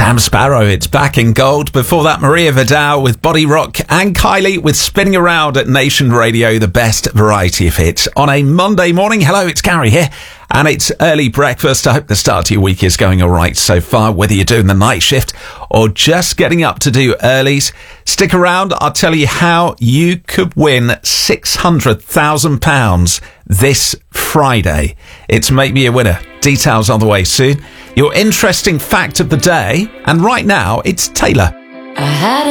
Sam Sparrow, it's Back in Gold. Before that, Maria Vidal with Body Rock and Kylie with Spinning Around at Nation Radio, the best variety of hits. On a Monday morning, hello, it's Gary here, and it's early breakfast. I hope the start to your week is going all right so far, whether you're doing the night shift or just getting up to do earlies. Stick around, I'll tell you how you could win £600,000 this Friday. It's Make Me a Winner. Details on the way soon. Your interesting fact of the day, and right now it's Taylor. I had